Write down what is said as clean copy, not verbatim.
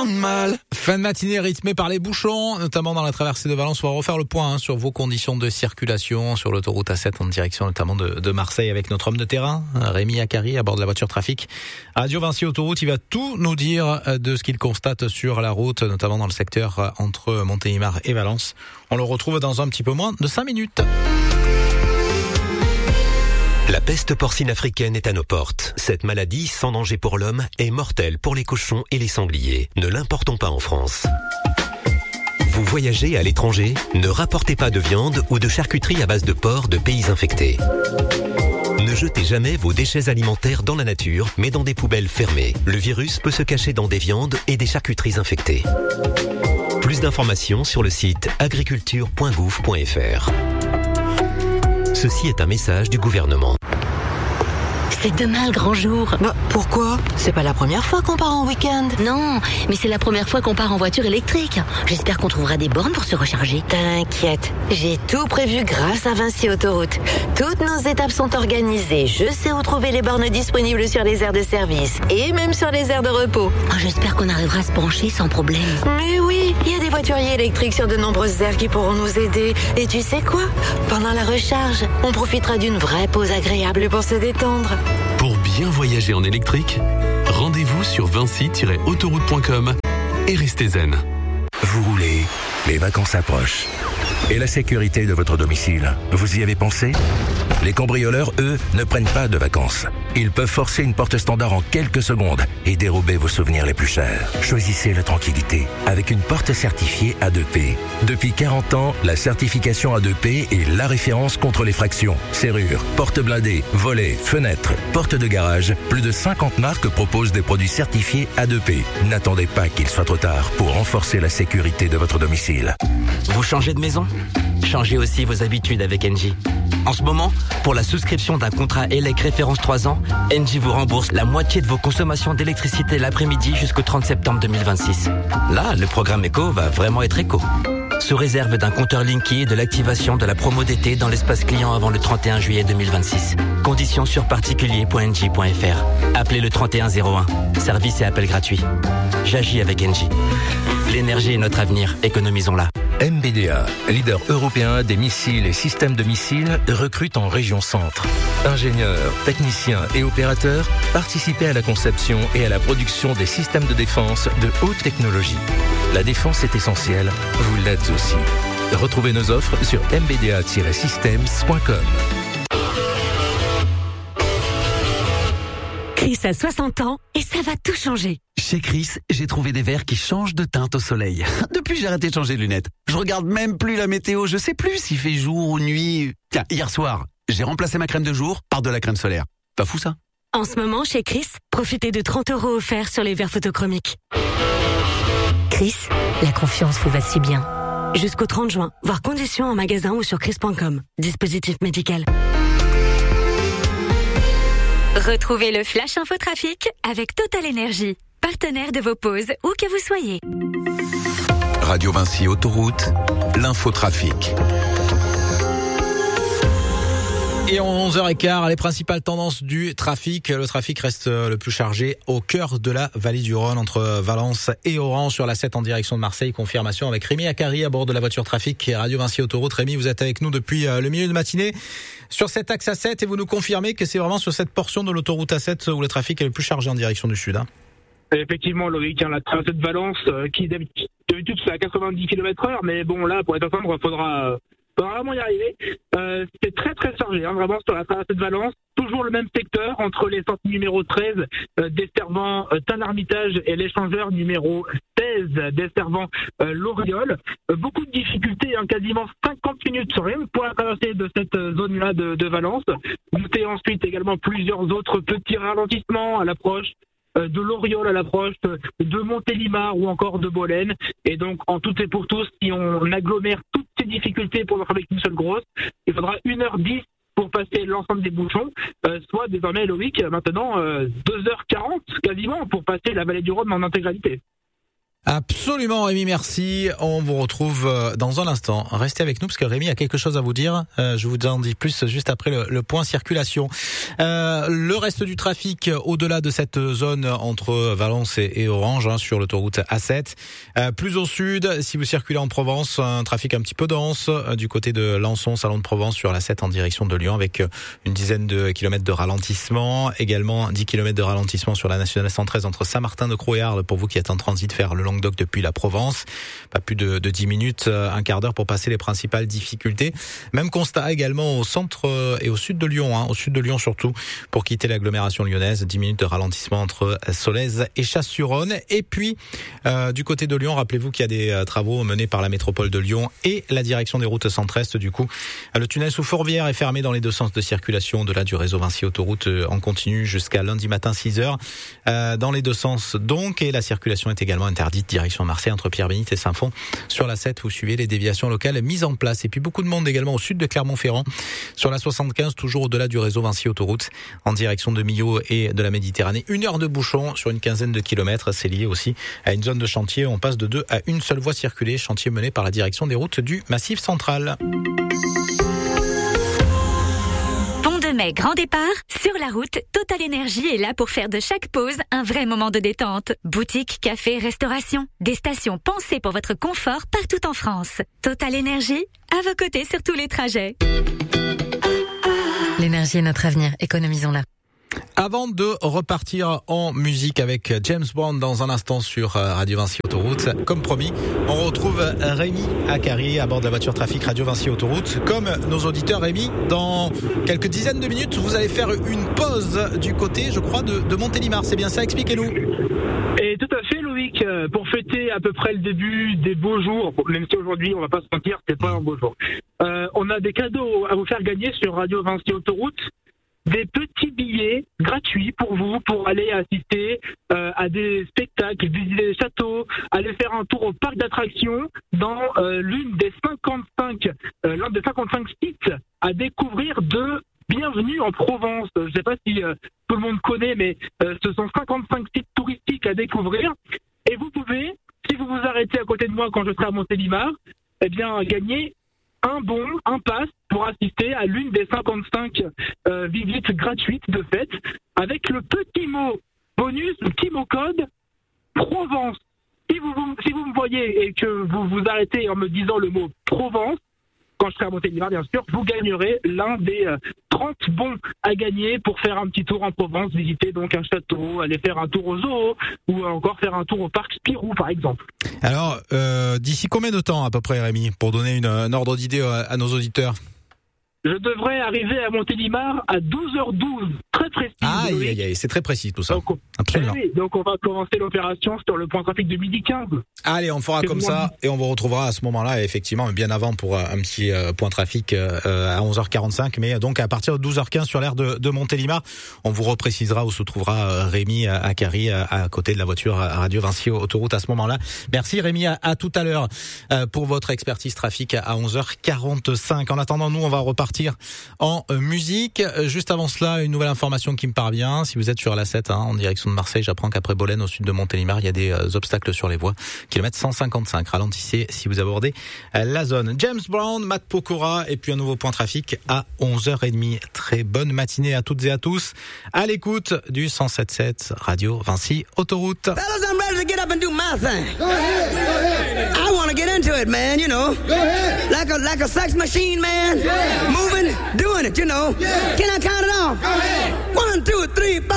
tant de mal. Fin de matinée rythmée par les bouchons, notamment dans la traversée de Valence. On va refaire le point sur vos conditions de circulation sur l'autoroute A7 en direction notamment de Marseille avec notre homme de terrain, Rémi Akari, à bord de la voiture trafic. Radio Vinci Autoroute, il va tout nous dire de ce qu'il constate sur la route, notamment dans le secteur entre Montélimar et Valence. On le retrouve dans un petit peu moins de 5 minutes. La peste porcine africaine est à nos portes. Cette maladie, sans danger pour l'homme, est mortelle pour les cochons et les sangliers. Ne l'importons pas en France. Vous voyagez à l'étranger? Ne rapportez pas de viande ou de charcuterie à base de porc de pays infectés. Ne jetez jamais vos déchets alimentaires dans la nature, mais dans des poubelles fermées. Le virus peut se cacher dans des viandes et des charcuteries infectées. Plus d'informations sur le site agriculture.gouv.fr. Ceci est un message du gouvernement. C'est demain le grand jour. Bah, pourquoi? C'est pas la première fois qu'on part en week-end. Non, mais c'est la première fois qu'on part en voiture électrique. J'espère qu'on trouvera des bornes pour se recharger. T'inquiète, j'ai tout prévu grâce à Vinci Autoroute. Toutes nos étapes sont organisées. Je sais où trouver les bornes disponibles sur les aires de service et même sur les aires de repos. Oh, j'espère qu'on arrivera à se brancher sans problème. Mais oui, il y a des voituriers électriques sur de nombreuses aires qui pourront nous aider. Et tu sais quoi? Pendant la recharge, on profitera d'une vraie pause agréable pour se détendre. Pour bien voyager en électrique, rendez-vous sur vinci-autoroute.com et restez zen. Vous roulez, les vacances approchent. Et la sécurité de votre domicile, vous y avez pensé? Les cambrioleurs, eux, ne prennent pas de vacances. Ils peuvent forcer une porte standard en quelques secondes et dérober vos souvenirs les plus chers. Choisissez la tranquillité avec une porte certifiée A2P. Depuis 40 ans, la certification A2P est la référence contre les fractions. Serrures, portes blindées, volets, fenêtres, portes de garage. Plus de 50 marques proposent des produits certifiés A2P. N'attendez pas qu'il soit trop tard pour renforcer la sécurité de votre domicile. Vous changez de maison? Changez aussi vos habitudes avec Engie. En ce moment, pour la souscription d'un contrat ELEC référence 3 ans, Engie vous rembourse la moitié de vos consommations d'électricité l'après-midi jusqu'au 30 septembre 2026. Là, le programme éco va vraiment être éco. Sous réserve d'un compteur Linky et de l'activation de la promo d'été dans l'espace client avant le 31 juillet 2026. Conditions sur particulier.engie.fr. Appelez le 3101. Service et appel gratuit. J'agis avec Engie. L'énergie est notre avenir, économisons-la. MBDA, leader européen des missiles et systèmes de missiles, recrute en région centre. Ingénieurs, techniciens et opérateurs, participez à la conception et à la production des systèmes de défense de haute technologie. La défense est essentielle, vous l'êtes aussi. Retrouvez nos offres sur mbda-systems.com. Chris a 60 ans et ça va tout changer. Chez Chris, j'ai trouvé des verres qui changent de teinte au soleil. Depuis, j'ai arrêté de changer de lunettes. Je regarde même plus la météo, je sais plus s'il fait jour ou nuit. Tiens, hier soir, j'ai remplacé ma crème de jour par de la crème solaire. Pas fou ça? En ce moment, chez Chris, profitez de 30 € offerts sur les verres photochromiques. Chris, la confiance vous va si bien. Jusqu'au 30 juin, voir conditions en magasin ou sur chris.com. Dispositif médical. Retrouvez le Flash Info Trafic avec Total Énergie, partenaire de vos pauses où que vous soyez. Radio Vinci Autoroute, l'infotrafic. Et en 11h15, les principales tendances du trafic. Le trafic reste le plus chargé au cœur de la vallée du Rhône, entre Valence et Oran, sur la 7 en direction de Marseille. Confirmation avec Rémi Akari à bord de la voiture trafic et Radio Vinci Autoroute. Rémi, vous êtes avec nous depuis le milieu de matinée sur cet axe A7 et vous nous confirmez que c'est vraiment sur cette portion de l'autoroute A7 où le trafic est le plus chargé en direction du sud. Effectivement, Loïc, la traversée de Valence, qui d'habitude c'est à 90 km/h, mais bon, là, pour être ensemble, il faudra vraiment y arriver. C'est très très chargé, vraiment, sur la traversée de Valence. Toujours le même secteur, entre les centres numéro 13, desservant Tain-l'Hermitage, et l'échangeur numéro 16, desservant l'Oriole. Beaucoup de difficultés, quasiment 50 minutes rien pour la traversée de cette zone-là de Valence. Notez ensuite également plusieurs autres petits ralentissements à l'approche de l'Oriole, à l'approche de Montélimar ou encore de Bolène. Et donc, en tout et pour tous, si on agglomère toutes ces difficultés pour en faire avec une seule grosse, il faudra 1h10 pour passer l'ensemble des bouchons, soit désormais, Loïc, maintenant 2h40 quasiment pour passer la vallée du Rhône en intégralité. Absolument Rémi, merci. On vous retrouve dans un instant. Restez avec nous parce que Rémi a quelque chose à vous dire. Je vous en dis plus juste après le point circulation. Le reste du trafic au-delà de cette zone entre Valence et Orange sur l'autoroute A7. Plus au sud, si vous circulez en Provence, un trafic un petit peu dense du côté de Lançon, Salon de Provence sur l'A7 en direction de Lyon avec une dizaine de kilomètres de ralentissement. Également 10 kilomètres de ralentissement sur la nationale 113 entre Saint-Martin-de-Croix et Arles pour vous qui êtes en transit vers le Languedoc depuis la Provence. Pas plus de 10 minutes, un quart d'heure pour passer les principales difficultés. Même constat également au centre et au sud de Lyon, au sud de Lyon surtout, pour quitter l'agglomération lyonnaise. 10 minutes de ralentissement entre Solèze et Chasse-sur-Rhône. Et puis, du côté de Lyon, rappelez-vous qu'il y a des travaux menés par la métropole de Lyon et la direction des routes centre-est. Du coup, le tunnel sous Fourvière est fermé dans les deux sens de circulation au-delà du réseau Vinci Autoroute en continu jusqu'à lundi matin 6h. Dans les deux sens donc, et la circulation est également interdite direction Marseille entre Pierre-Bénite et Saint-Fond. Sur la 7, vous suivez les déviations locales mises en place. Et puis beaucoup de monde également au sud de Clermont-Ferrand. Sur la 75, toujours au-delà du réseau Vinci Autoroute, en direction de Millau et de la Méditerranée. 1 heure de bouchon sur une quinzaine de kilomètres. C'est lié aussi à une zone de chantier. On passe de 2 à une seule voie circulée. Chantier mené par la direction des routes du Massif Central. Mai, grand départ, sur la route, Total Énergie est là pour faire de chaque pause un vrai moment de détente. Boutique, café, restauration, des stations pensées pour votre confort partout en France. Total Énergie, à vos côtés sur tous les trajets. L'énergie est notre avenir, économisons-la. Avant de repartir en musique avec James Bond dans un instant sur Radio Vinci Autoroute, comme promis, on retrouve Rémi Akari à bord de la voiture trafic Radio Vinci Autoroute. Comme nos auditeurs, Rémi, dans quelques dizaines de minutes, vous allez faire une pause du côté, je crois, de Montélimar. C'est bien ça? Expliquez-nous. Et tout à fait, Loïc, pour fêter à peu près le début des beaux jours, même si aujourd'hui, on va pas se mentir, c'est pas un beau jour. On a des cadeaux à vous faire gagner sur Radio Vinci Autoroute. Des petits billets gratuits pour vous, pour aller assister à des spectacles, visiter des châteaux, aller faire un tour au parc d'attractions dans l'un des 55 sites à découvrir de Bienvenue en Provence. Je ne sais pas si tout le monde connaît, mais ce sont 55 sites touristiques à découvrir. Et vous pouvez, si vous vous arrêtez à côté de moi quand je serai à Montélimar, eh bien gagner un pass pour assister à l'une des 55 visites gratuites de fête avec le petit mot bonus, le petit mot code Provence. Si vous me voyez et que vous vous arrêtez en me disant le mot Provence, quand je serai à Montélimar, bien sûr, vous gagnerez l'un des 30 bons à gagner pour faire un petit tour en Provence, visiter donc un château, aller faire un tour au zoo ou encore faire un tour au parc Spirou, par exemple. Alors, d'ici combien de temps à peu près, Rémi, pour donner un ordre d'idée à nos auditeurs? Je devrais arriver à Montélimar à 12h12, très précis. Aïe, c'est très précis tout ça. Donc, absolument. Oui, donc on va commencer l'opération sur le point trafic de 12h15. Allez, on fera comme ça et on vous retrouvera à ce moment-là, effectivement, bien avant pour un petit point trafic à 11h45. Mais donc à partir de 12h15 sur l'aire de Montélimar, on vous reprécisera où se trouvera Rémi Akari à côté de la voiture à Radio Vinci Autoroute à ce moment-là. Merci Rémi, à tout à l'heure pour votre expertise trafic à 11h45. En attendant, nous, on va repartir en musique. Juste avant cela, une nouvelle information qui me parvient. Si vous êtes sur l'A7 en direction de Marseille, j'apprends qu'après Bolène, au sud de Montélimar, il y a des obstacles sur les voies. Kilomètre 155. Ralentissez si vous abordez la zone. James Brown, Matt Pokora et puis un nouveau point trafic à 11h30. Très bonne matinée à toutes et à tous. À l'écoute du 107.7 Radio Vinci Autoroute. Fellas, I'm ready to get up and do my thing. Go ahead. Go ahead. I want to get into it, man, you know. Go ahead. Like a sex machine, man. Yeah. Moving, doing it, you know. Yeah. Can I count it off? Go ahead. 1, 2, 3, 4.